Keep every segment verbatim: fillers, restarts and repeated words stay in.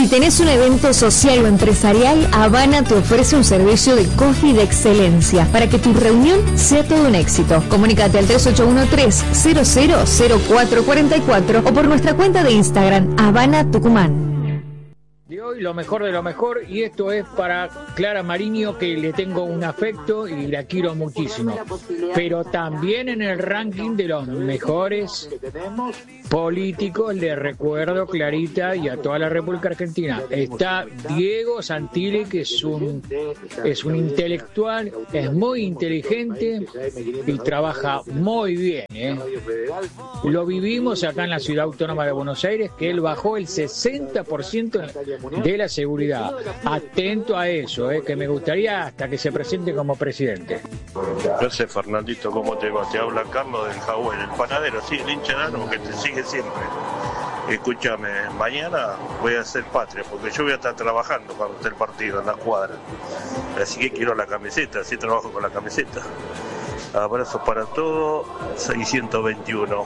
Si tenés un evento social o empresarial, Habana te ofrece un servicio de coffee de excelencia para que tu reunión sea todo un éxito. Comunícate al tres ocho uno tres, cero cero cero cuatro cuatro cuatro o por nuestra cuenta de Instagram, Habana Tucumán. De hoy lo mejor de lo mejor, y esto es para Clara Mariño, que le tengo un afecto y la quiero muchísimo, pero también en el ranking de los mejores políticos, le recuerdo, Clarita, y a toda la República Argentina, está Diego Santilli, que es un es un intelectual, es muy inteligente y trabaja muy bien, ¿eh? Lo vivimos acá en la Ciudad Autónoma de Buenos Aires, que él bajó el sesenta por ciento de la seguridad. Atento a eso, eh, que me gustaría hasta que se presente como presidente. No sé, Fernandito, ¿cómo te va? Te habla Carlos del Jahuel, el panadero, sí, el hincha de Armo, que te sigue siempre. Escúchame, mañana voy a hacer patria, porque yo voy a estar trabajando cuando esté el partido en la cuadra. Así que quiero la camiseta, así trabajo con la camiseta. Abrazos para todos, seiscientos veintiuno.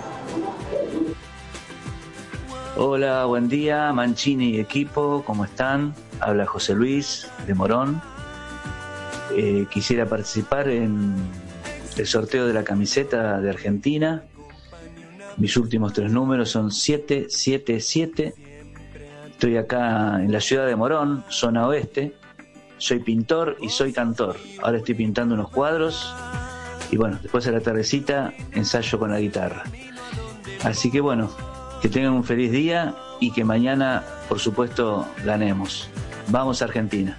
Hola, buen día, Mancini y equipo, ¿cómo están? Habla José Luis de Morón. Eh, quisiera participar en el sorteo de la camiseta de Argentina. Mis últimos tres números son siete siete siete. Estoy acá en la ciudad de Morón, zona oeste. Soy pintor y soy cantor. Ahora estoy pintando unos cuadros y bueno, después de la tardecita ensayo con la guitarra. Así que bueno, que tengan un feliz día y que mañana, por supuesto, ganemos. Vamos, Argentina.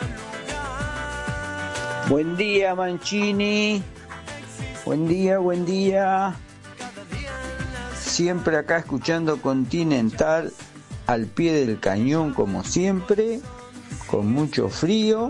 Buen día, Mancini. Buen día, buen día. Siempre acá escuchando Continental, al pie del cañón como siempre, con mucho frío,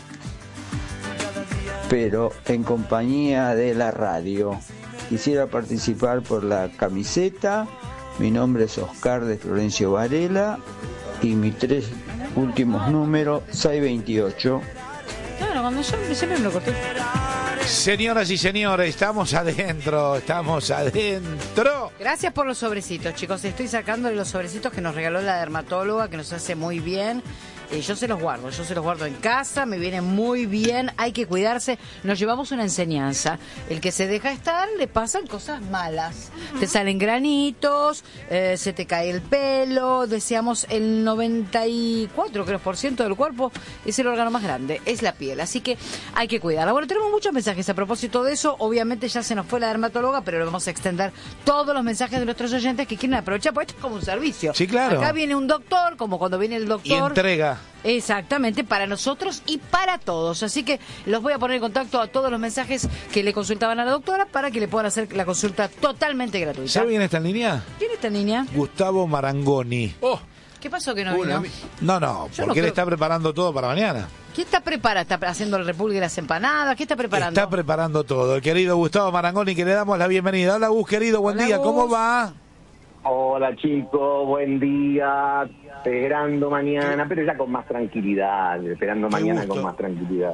pero en compañía de la radio. Quisiera participar por la camiseta. Mi nombre es Oscar de Florencio Varela y mis tres últimos números, seiscientos veintiocho. Claro, cuando yo siempre me lo corté. Señoras y señores, estamos adentro, estamos adentro. Gracias por los sobrecitos, chicos. Estoy sacándole los sobrecitos que nos regaló la dermatóloga, que nos hace muy bien. Eh, yo se los guardo, yo se los guardo en casa, me viene muy bien, hay que cuidarse. Nos llevamos una enseñanza. El que se deja estar, le pasan cosas malas. Uh-huh. Te salen granitos, eh, se te cae el pelo. Deseamos el noventa y cuatro creo, por ciento del cuerpo, es el órgano más grande, es la piel. Así que hay que cuidarla. Bueno, tenemos muchos mensajes a propósito de eso. Obviamente ya se nos fue la dermatóloga, pero le vamos a extender todos los mensajes de nuestros oyentes que quieren aprovechar, porque esto es como un servicio. Sí, claro. Acá viene un doctor, como cuando viene el doctor. Y entrega. Exactamente, para nosotros y para todos. Así que los voy a poner en contacto a todos los mensajes que le consultaban a la doctora para que le puedan hacer la consulta totalmente gratuita. ¿Sabe quién está en línea? ¿Quién está en línea? Gustavo Marangoni. Oh. ¿Qué pasó que no vino? No, no, Yo porque no él creo... está preparando todo para mañana. ¿Qué está preparando? ¿Está haciendo el repulgue de las empanadas? ¿Qué está preparando? Está preparando todo. El querido Gustavo Marangoni, que le damos la bienvenida. Hola, Gus, querido, buen Hola, día. Gus. ¿Cómo va? Hola, chicos, buen día. Esperando mañana, pero ya con más tranquilidad. Esperando Qué mañana gusto. con más tranquilidad.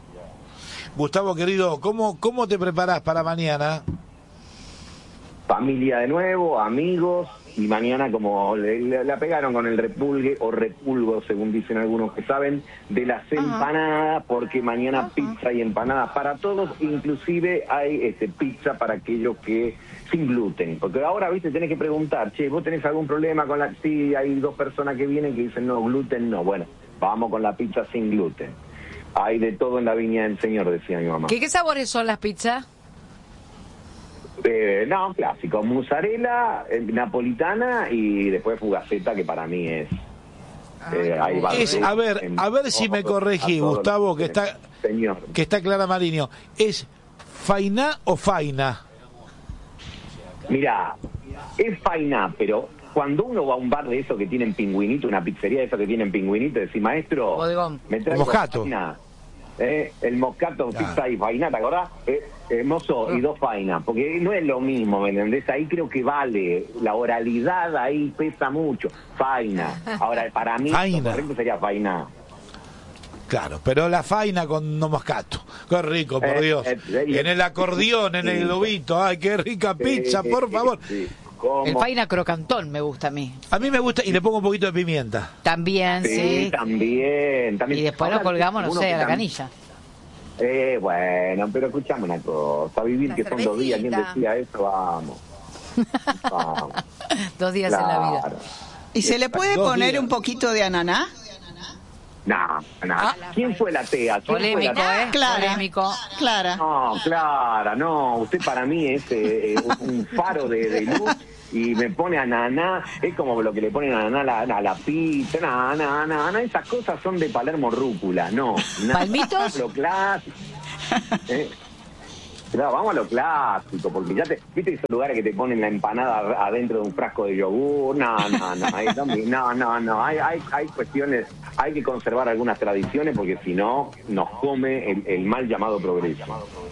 Gustavo, querido, ¿cómo, cómo te preparás para mañana? Familia de nuevo, amigos, y mañana como le, le, la pegaron con el repulgue o repulgo, según dicen algunos que saben, de las empanadas, porque mañana Ajá. pizza y empanadas para todos, inclusive hay este pizza para aquellos que sin gluten, porque ahora, viste, tenés que preguntar, che, ¿vos tenés algún problema con la...? Sí, hay dos personas que vienen que dicen, no, gluten no, bueno, vamos con la pizza sin gluten. Hay de todo en la viña del Señor, decía mi mamá. ¿Qué, qué sabores son las pizzas? Eh, no, clásico, mozzarella, eh, napolitana y después fugaceta, que para mí es... Eh, hay es a ver, en, a ver si me corregí, Gustavo, que está, señor. que está Clara Mariño. ¿Es fainá o faina? Mirá, es fainá, pero cuando uno va a un bar de esos que tienen pingüinito, una pizzería de esos que tienen pingüinito, decís, maestro, Bodegón. me traigo Moscato. Faina. Eh, el moscato, ah. pizza y faina, ¿te acordás? Eh, hermoso, ah. y dos fainas, porque no es lo mismo, ¿me entendés? Ahí creo que vale, la oralidad ahí pesa mucho. Faina. Ahora, para mí, faina. Lo correcto sería faina. Claro, pero la faina con no moscato. Qué rico, por eh, Dios. Eh, eh, en el acordeón, en el globito. Ay, qué rica pizza, eh, por eh, favor. Sí. ¿Cómo? El faina crocantón me gusta a mí. A mí me gusta y le pongo un poquito de pimienta. También, sí. Sí, también, también. Y después Ahora, lo colgamos, no uno sé, que a la tam- canilla. Eh, bueno, pero escuchame una cosa. Vivir Una que son dos días. ¿Quién cervecita. decía eso? Vamos. Vamos. Dos días en la vida. Claro. ¿Y se le puede Dos poner días. un poquito de ananá? No, no. ¿Quién fue la tea? ¿Quién fue Polémico, la tea? ¿eh? Clara. Polémico. Clara. No, Clara, no. Usted para mí es eh, un faro de, de luz y me pone a naná. Es como lo que le ponen a naná a la, a la pizza. No, no, no, no. Esas cosas son de Palermo Rúcula. No. nada. ¿Palmitos? Lo clásico. Eh, Claro, vamos a lo clásico, porque ya te, viste esos lugares que te ponen la empanada adentro de un frasco de yogur. No, no, no, hay, no, no, no, hay, hay, hay cuestiones, hay que conservar algunas tradiciones porque si no nos come el, el mal llamado progreso.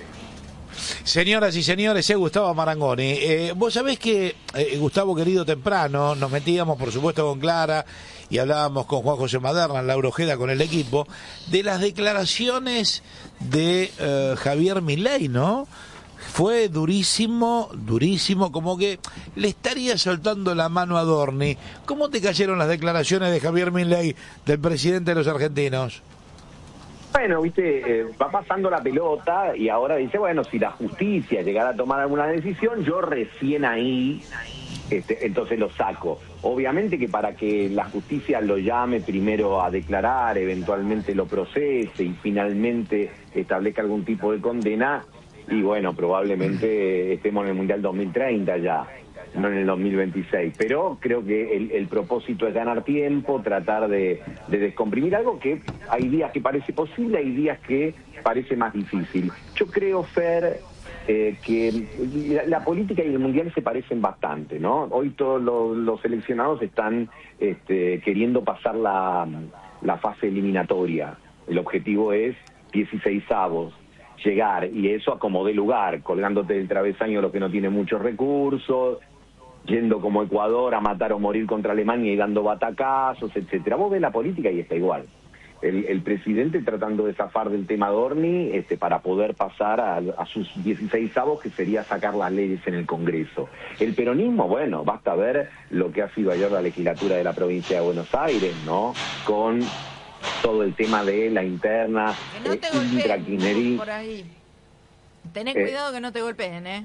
Señoras y señores, es Gustavo Marangoni. Eh, vos sabés que, eh, Gustavo querido, temprano nos metíamos, por supuesto, con Clara y hablábamos con Juan José Maderna, Laura Ojeda, con el equipo, de las declaraciones de eh, Javier Milei, ¿no? Fue durísimo, durísimo, como que le estaría soltando la mano a Adorni. ¿Cómo te cayeron las declaraciones de Javier Milei, del presidente de los argentinos? Bueno, viste, eh, va pasando la pelota y ahora dice, bueno, si la justicia llegara a tomar alguna decisión, yo recién ahí, este, entonces lo saco. Obviamente que para que la justicia lo llame primero a declarar, eventualmente lo procese y finalmente establezca algún tipo de condena, y bueno, probablemente estemos en el Mundial dos mil treinta ya, no en el dos mil veintiséis, pero creo que el, el propósito es ganar tiempo, tratar de, de descomprimir algo que hay días que parece posible, hay días que parece más difícil. Yo creo, Fer, eh, que la, la política y el mundial se parecen bastante, ¿no? Hoy todos los, los seleccionados están este, queriendo pasar la, la fase eliminatoria. El objetivo es dieciseisavos. Llegar, y eso a como dé lugar, colgándote del travesaño lo que no tiene muchos recursos, yendo como Ecuador a matar o morir contra Alemania y dando batacazos, etcétera. Vos ves la política y está igual. El, el presidente tratando de zafar del tema Adorni este, para poder pasar a, a sus dieciseisavos, que sería sacar las leyes en el Congreso. El peronismo, bueno, basta ver lo que ha sido ayer la legislatura de la provincia de Buenos Aires, ¿no? Con todo el tema de la interna, Que no eh, te golpeen intraquinerí. por ahí. Tené Eh. cuidado que no te golpeen, ¿eh?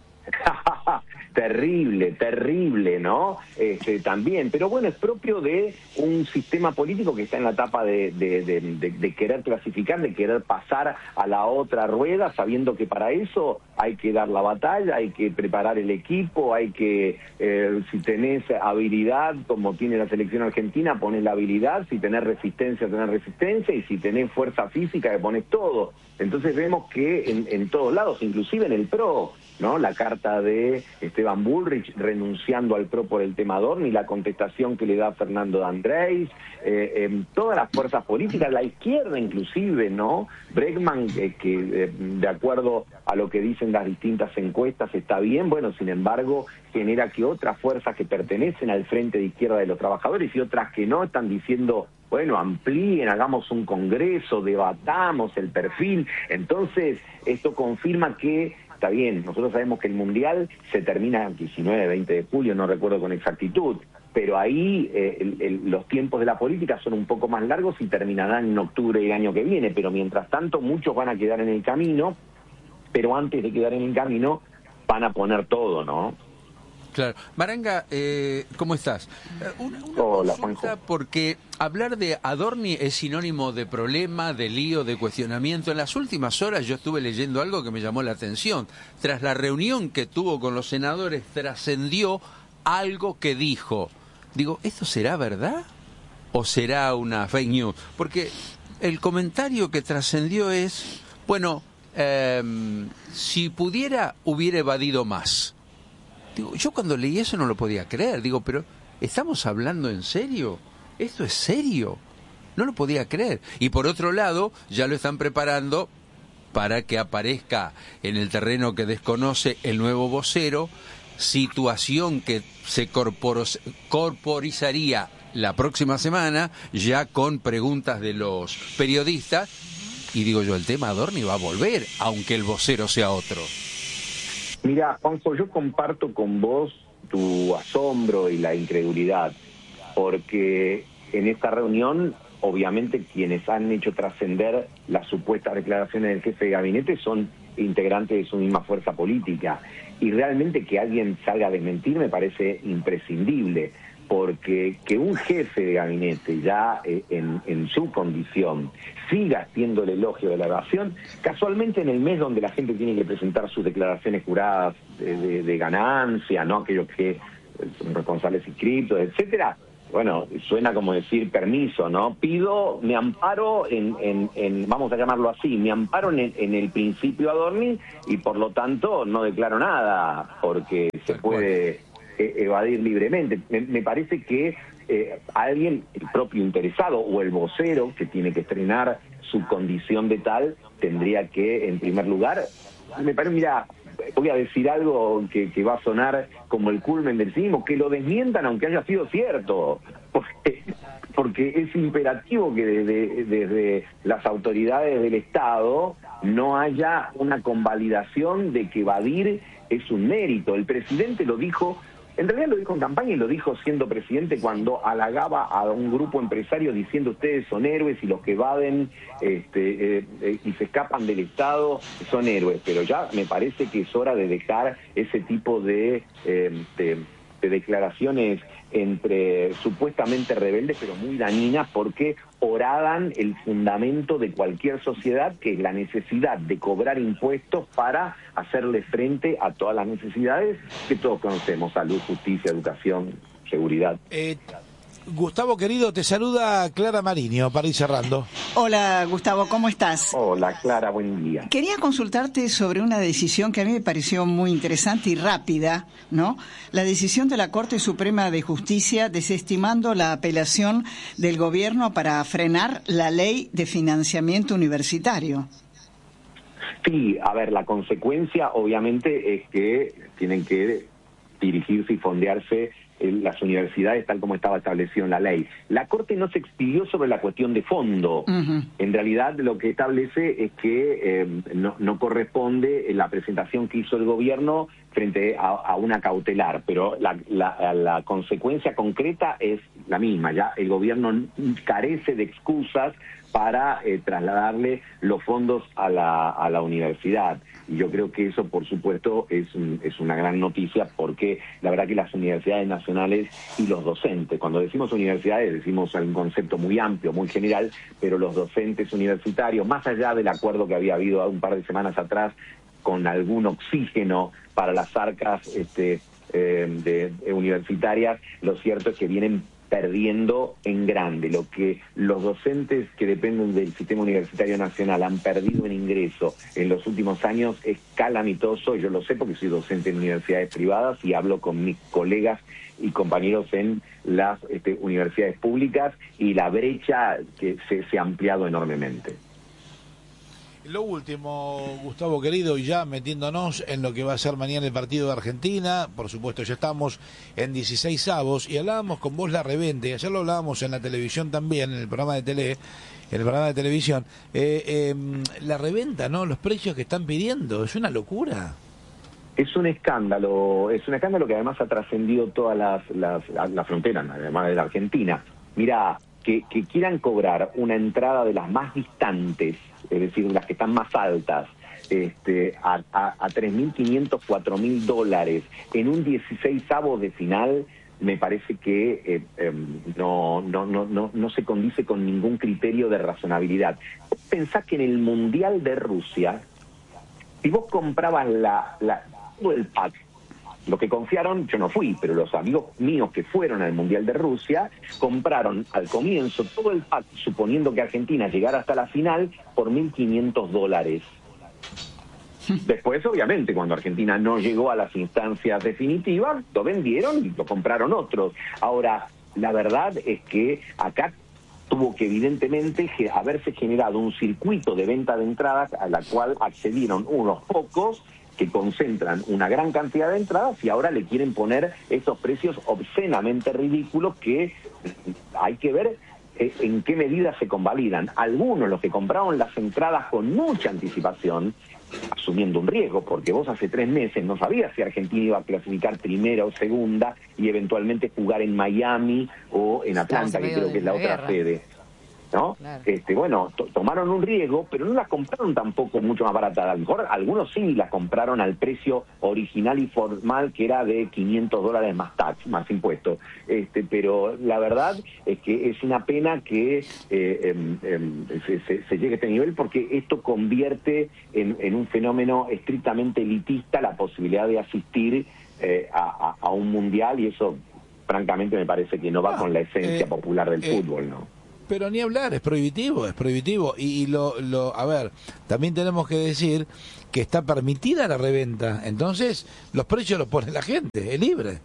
Terrible, terrible, ¿no? Este, también, pero bueno, es propio de un sistema político que está en la etapa de, de, de, de, de querer clasificar, de querer pasar a la otra rueda, sabiendo que para eso hay que dar la batalla, hay que preparar el equipo, hay que, eh, si tenés habilidad, como tiene la selección argentina, ponés la habilidad, si tenés resistencia, tenés resistencia, y si tenés fuerza física, que ponés todo. Entonces vemos que en, en todos lados, inclusive en el PRO, ¿no? La carta de Esteban Bullrich renunciando al PRO por el tema Adorni, la contestación que le da Fernando D'Andrés, eh, eh, todas las fuerzas políticas, la izquierda inclusive, ¿no? Bregman, eh, que eh, de acuerdo a lo que dicen las distintas encuestas está bien, bueno, sin embargo, genera que otras fuerzas que pertenecen al Frente de Izquierda de los Trabajadores y otras que no están diciendo, bueno, amplíen, hagamos un congreso, debatamos el perfil. Entonces, esto confirma que está bien, nosotros sabemos que el Mundial se termina el diecinueve, veinte de julio, no recuerdo con exactitud, pero ahí eh, el, el, los tiempos de la política son un poco más largos y terminarán en octubre del año que viene, pero mientras tanto muchos van a quedar en el camino, pero antes de quedar en el camino van a poner todo, ¿no? Claro. Maranga, eh, ¿cómo estás? Eh, una, una Hola, consulta, Juanjo. porque hablar de Adorni es sinónimo de problema, de lío, de cuestionamiento. En las últimas horas yo estuve leyendo algo que me llamó la atención. Tras la reunión que tuvo con los senadores, trascendió algo que dijo. Digo, ¿esto será verdad o será una fake news? Porque el comentario que trascendió es, bueno, eh, si pudiera, hubiera evadido más. Digo, yo cuando leí eso no lo podía creer. Digo, pero ¿estamos hablando en serio? ¿Esto es serio? No lo podía creer. Y por otro lado, ya lo están preparando para que aparezca en el terreno que desconoce el nuevo vocero, situación que se corporos, corporizaría la próxima semana, ya con preguntas de los periodistas. Y digo yo, el tema Adorni va a volver, aunque el vocero sea otro. Mira, Juanjo, yo comparto con vos tu asombro y la incredulidad, porque en esta reunión, obviamente, quienes han hecho trascender las supuestas declaraciones del jefe de gabinete son integrantes de su misma fuerza política. Y realmente que alguien salga a desmentir me parece imprescindible, porque que un jefe de gabinete ya eh, en, en su condición siga haciendo el elogio de la evasión, casualmente en el mes donde la gente tiene que presentar sus declaraciones juradas de, de, de ganancia, ¿no? Aquellos que son responsables inscritos, etcétera. Bueno, suena como decir permiso, ¿no? Pido, me amparo en, en, en vamos a llamarlo así, me amparo en el, en el principio Adorni y por lo tanto no declaro nada, porque se puede evadir libremente. Me, me parece que eh, alguien, el propio interesado o el vocero que tiene que estrenar su condición de tal, tendría que, en primer lugar, me parece, mira, voy a decir algo que, que va a sonar como el culmen del cinismo, que lo desmientan aunque haya sido cierto, porque, porque es imperativo que desde, desde las autoridades del Estado no haya una convalidación de que evadir es un mérito. El presidente lo dijo, en realidad lo dijo en campaña y lo dijo siendo presidente cuando halagaba a un grupo empresario diciendo ustedes son héroes y los que evaden este, eh, eh, y se escapan del Estado son héroes. Pero ya me parece que es hora de dejar ese tipo de, eh, de, de declaraciones entre supuestamente rebeldes pero muy dañinas, porque horadan el fundamento de cualquier sociedad, que es la necesidad de cobrar impuestos para hacerle frente a todas las necesidades que todos conocemos: salud, justicia, educación, seguridad. Eh, Gustavo, querido, te saluda Clara Mariño para ir cerrando. Hola, Gustavo, ¿cómo estás? Hola, Clara, buen día. Quería consultarte sobre una decisión que a mí me pareció muy interesante y rápida, ¿no? La decisión de la Corte Suprema de Justicia desestimando la apelación del gobierno para frenar la ley de financiamiento universitario. Sí, a ver, la consecuencia obviamente es que tienen que dirigirse y fondearse en las universidades tal como estaba establecido en la ley. La Corte no se expidió sobre la cuestión de fondo. Uh-huh. En realidad lo que establece es que eh, no, no corresponde la presentación que hizo el gobierno frente a, a una cautelar, pero la, la, la consecuencia concreta es la misma. Ya el gobierno carece de excusas para eh, trasladarle los fondos a la, a la universidad. Y yo creo que eso, por supuesto, es, es una gran noticia, porque la verdad que las universidades nacionales y los docentes, cuando decimos universidades decimos un concepto muy amplio, muy general, pero los docentes universitarios, más allá del acuerdo que había habido un par de semanas atrás con algún oxígeno para las arcas este, eh, de, de universitarias, lo cierto es que vienen perdiendo en grande. Lo que los docentes que dependen del sistema universitario nacional han perdido en ingreso en los últimos años es calamitoso. Yo lo sé porque soy docente en universidades privadas y hablo con mis colegas y compañeros en las este, universidades públicas, y la brecha que se, se ha ampliado enormemente. Lo último, Gustavo querido, y ya metiéndonos en lo que va a ser mañana el partido de Argentina, por supuesto ya estamos en dieciséis avos, y hablábamos con vos la reventa, y ayer lo hablábamos en la televisión también, en el programa de tele, en el programa de televisión, eh, eh, la reventa, ¿no? Los precios que están pidiendo, es una locura. Es un escándalo, es un escándalo que además ha trascendido todas las, las, las fronteras, además de la Argentina. Mira, que, que quieran cobrar una entrada de las más distantes, es decir, las que están más altas, este, a, a, a tres mil quinientos, cuatro mil dólares en un dieciseisavo de final, me parece que eh, eh, no, no, no, no, no se condice con ningún criterio de razonabilidad. Pensá que en el Mundial de Rusia, si vos comprabas la, la, todo el pack, lo que confiaron, yo no fui, pero los amigos míos que fueron al Mundial de Rusia compraron al comienzo todo el pack, suponiendo que Argentina llegara hasta la final, por mil quinientos dólares. Después, obviamente, cuando Argentina no llegó a las instancias definitivas, lo vendieron y lo compraron otros. Ahora, la verdad es que acá tuvo que evidentemente haberse generado un circuito de venta de entradas a la cual accedieron unos pocos que concentran una gran cantidad de entradas, y ahora le quieren poner esos precios obscenamente ridículos que hay que ver en qué medida se convalidan. Algunos, los que compraron las entradas con mucha anticipación, asumiendo un riesgo, porque vos hace tres meses no sabías si Argentina iba a clasificar primera o segunda y eventualmente jugar en Miami o en Atlanta, que creo que es la otra guerra. sede, ¿no? Claro. Este, bueno, to- tomaron un riesgo, pero no las compraron tampoco mucho más baratas. A lo mejor algunos sí las compraron al precio original y formal, que era de quinientos dólares más tax, más impuestos. Este, pero la verdad es que es una pena que eh, em, em, se, se- se llegue a este nivel, porque esto convierte en, en un fenómeno estrictamente elitista la posibilidad de asistir eh, a, a- a un mundial, y eso francamente me parece que no va Ah, con la esencia eh, popular del eh, fútbol, ¿no? Pero ni hablar, es prohibitivo, es prohibitivo. Y, y lo, lo, a ver, también tenemos que decir que está permitida la reventa. Entonces, los precios los pone la gente, es libre.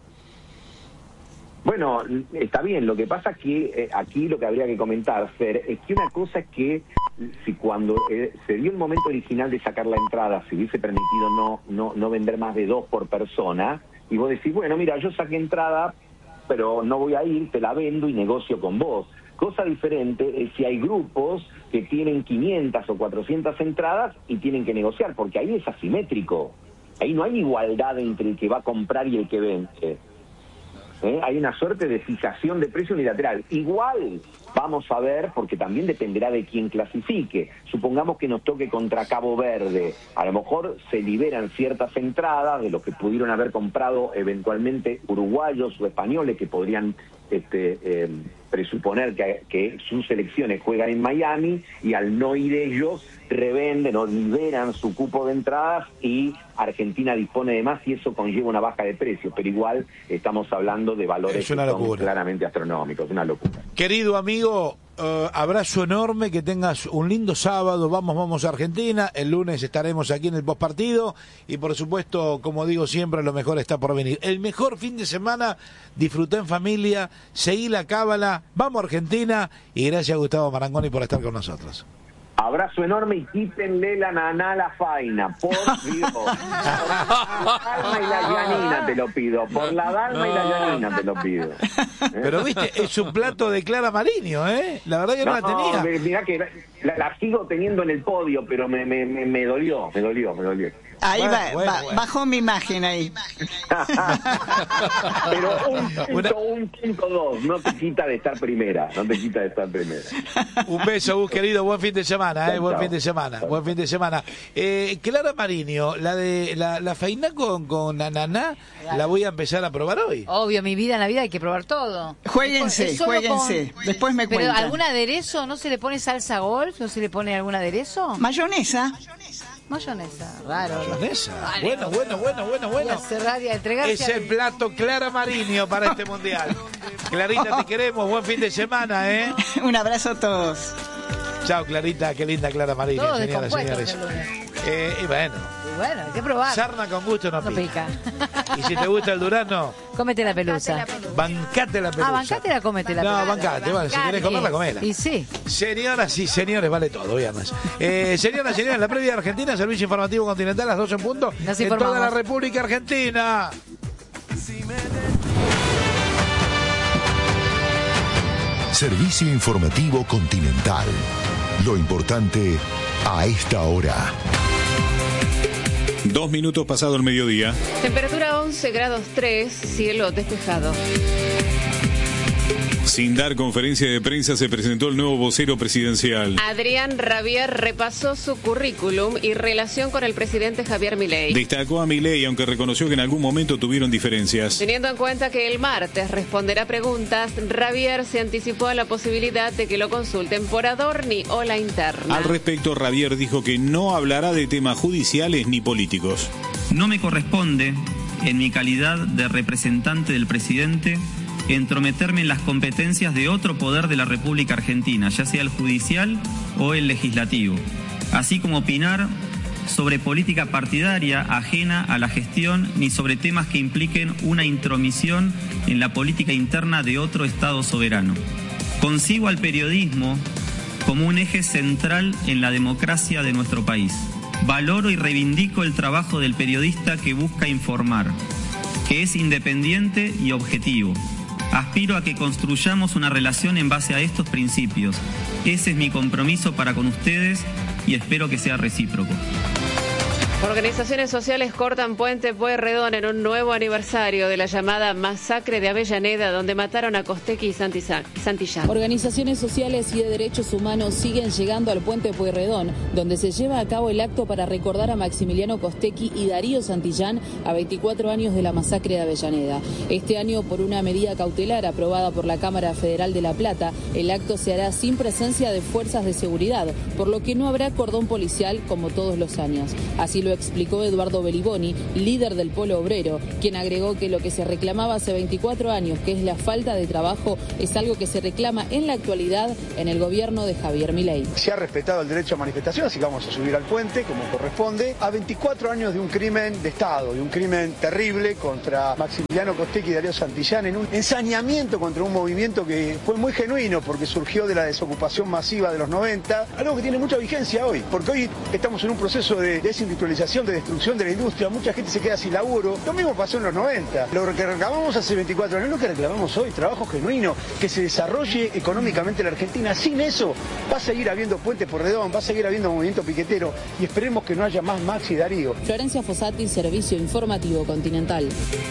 Bueno, está bien. Lo que pasa que eh, aquí lo que habría que comentar, Fer, es que una cosa es que si cuando eh, se dio el momento original de sacar la entrada, se hubiese permitido no, no, no vender más de dos por persona, y vos decís, bueno, mira, yo saqué entrada, pero no voy a ir, te la vendo y negocio con vos. Cosa diferente es si hay grupos que tienen quinientas o cuatrocientas entradas y tienen que negociar, porque ahí es asimétrico. Ahí no hay igualdad entre el que va a comprar y el que vende. ¿Eh? Hay una suerte de fijación de precio unilateral. Igual vamos a ver, porque también dependerá de quién clasifique. Supongamos que nos toque contra Cabo Verde. A lo mejor se liberan ciertas entradas de los que pudieron haber comprado eventualmente uruguayos o españoles que podrían este, eh, presuponer que, que sus selecciones juegan en Miami, y al no ir ellos revenden o liberan su cupo de entradas y Argentina dispone de más, y eso conlleva una baja de precios, pero igual estamos hablando de valores Es que una son locura. claramente astronómicos, una locura. Querido amigo, eh, abrazo enorme, que tengas un lindo sábado. Vamos, vamos a Argentina. El lunes estaremos aquí en el postpartido. Y por supuesto, como digo siempre, lo mejor está por venir. El mejor fin de semana, disfruté en familia, seguí la cábala, vamos a Argentina. Y gracias a Gustavo Marangoni por estar con nosotros. Abrazo enorme y quítenle la naná a la faina, por Dios. Por la dalma y la llanina te lo pido, por la dalma y la llanina te lo pido. ¿Eh? Pero viste, es un plato de Clara Mariño, ¿eh? La verdad que no, la tenía. me- Mirá que la, la sigo teniendo en el podio, pero me, me, me, me dolió, me dolió, me dolió. Ahí Bueno, va, bueno, va- bueno. bajó mi imagen ahí. Pero un punto, un punto dos, no te quita de estar primera, no te quita de estar primera. Un beso, Gus, querido. Buen fin de semana, ¿eh? Chao, Buen chao. fin de semana. Chao. Buen fin de semana. Eh, Clara Mariño, la de la, la faina con, con ananá, la voy a empezar a probar hoy. Obvio, mi vida en la vida hay que probar todo. Jueguense, Es solo jueguense. con- Después me Pero cuentan. algún aderezo, ¿no se le pone salsa golf? ¿No se le pone algún aderezo? Mayonesa. Mayonesa, raro. Mayonesa. Vale. Bueno, bueno, bueno, bueno, Voy a bueno. cerrar y a entregarse Es el al- plato Clara Mariño para este mundial. Clarita, te queremos. Buen fin de semana, ¿eh? Un abrazo a todos. Chao, Clarita. Qué linda Clara Mariño, Todos señoras y descompuestos señores. el lunes. Eh, y bueno, Y bueno, hay que probar. sarna con gusto no No pica. pica. Y si te gusta el durazno, Cómete la pelusa. bancate la pelusa. Ah, bancátela, cómetela. No, bancate, bueno, si querés comerla, comela. Y sí. Señoras y señores, vale todo, viernes. Eh, señoras y señores, la previa de Argentina, Servicio Informativo Continental, a las doce en punto, Nos en informamos. toda la República Argentina. Servicio Informativo Continental. Lo importante a esta hora. Dos minutos pasado el mediodía. Temperatura once grados tres, cielo despejado. Sin dar conferencia de prensa se presentó el nuevo vocero presidencial. Adrián Rabier repasó su currículum y relación con el presidente Javier Milei. Destacó a Milei, aunque reconoció que en algún momento tuvieron diferencias. Teniendo en cuenta que el martes responderá preguntas, Rabier se anticipó a la posibilidad de que lo consulten por Adorni o la interna. Al respecto, Rabier dijo que no hablará de temas judiciales ni políticos. No me corresponde, en mi calidad de representante del presidente, entrometerme en las competencias de otro poder de la República Argentina, ya sea el judicial o el legislativo, así como opinar sobre política partidaria ajena a la gestión ni sobre temas que impliquen una intromisión en la política interna de otro Estado soberano. Concibo al periodismo como un eje central en la democracia de nuestro país. Valoro y reivindico el trabajo del periodista que busca informar, que es independiente y objetivo. Aspiro a que construyamos una relación en base a estos principios. Ese es mi compromiso para con ustedes y espero que sea recíproco. Organizaciones sociales cortan puente Pueyrredón en un nuevo aniversario de la llamada masacre de Avellaneda, donde mataron a Costequi y Santillán. Organizaciones sociales y de derechos humanos siguen llegando al puente Pueyrredón, donde se lleva a cabo el acto para recordar a Maximiliano Costequi y Darío Santillán a veinticuatro años de la masacre de Avellaneda. Este año, por una medida cautelar aprobada por la Cámara Federal de La Plata, el acto se hará sin presencia de fuerzas de seguridad, por lo que no habrá cordón policial como todos los años. Así lo explicó Eduardo Beliboni, líder del Polo Obrero, quien agregó que lo que se reclamaba hace veinticuatro años, que es la falta de trabajo, es algo que se reclama en la actualidad en el gobierno de Javier Milei. Se ha respetado el derecho a manifestación, así que vamos a subir al puente como corresponde, a veinticuatro años de un crimen de Estado, de un crimen terrible contra Maximiliano Costequi y Darío Santillán, en un ensañamiento contra un movimiento que fue muy genuino porque surgió de la desocupación masiva de los noventa, algo que tiene mucha vigencia hoy, porque hoy estamos en un proceso de desindustrialización, de destrucción de la industria, mucha gente se queda sin laburo. Lo mismo pasó en los noventa. Lo que reclamamos hace veinticuatro años, lo que reclamamos hoy, trabajo genuino, que se desarrolle económicamente la Argentina. Sin eso va a seguir habiendo puente Pueyrredón, va a seguir habiendo movimiento piquetero y esperemos que no haya más Maxi y Darío. Florencia Fossati, Servicio Informativo Continental.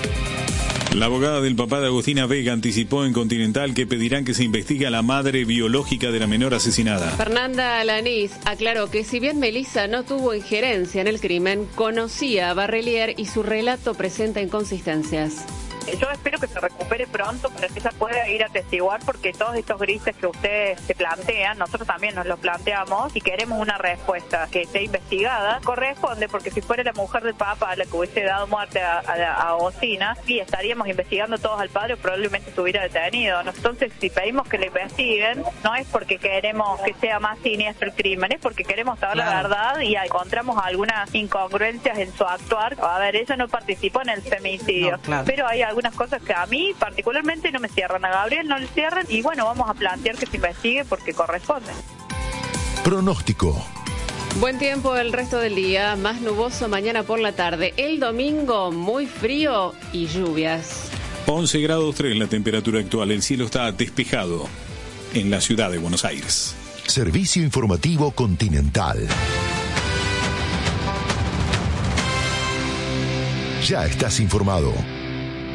La abogada del papá de Agustina Vega anticipó en Continental que pedirán que se investigue a la madre biológica de la menor asesinada. Fernanda Alanís aclaró que si bien Melissa no tuvo injerencia en el crimen, conocía a Barrelier y su relato presenta inconsistencias. Yo espero que se recupere pronto para que ella pueda ir a testiguar, porque todos estos grises que ustedes se plantean, nosotros también nos los planteamos y queremos una respuesta que esté investigada. Corresponde, porque si fuera la mujer del papá la que hubiese dado muerte a, a, a Agustina, y estaríamos investigando todos al padre, probablemente estuviera detenido. Entonces, si pedimos que le investiguen, no es porque queremos que sea más siniestro el crimen, es porque queremos saber claro. la verdad y encontramos algunas incongruencias en su actuar. A ver, ella no participó en el femicidio, no, claro. pero hay algunas cosas que a mí particularmente no me cierran, a Gabriel no le cierran, y bueno, vamos a plantear que se investigue porque corresponde. Pronóstico. Buen tiempo el resto del día, más nuboso mañana por la tarde. El domingo muy frío y lluvias. once grados tres la temperatura actual, el cielo está despejado en la ciudad de Buenos Aires. Servicio Informativo Continental. Ya estás informado.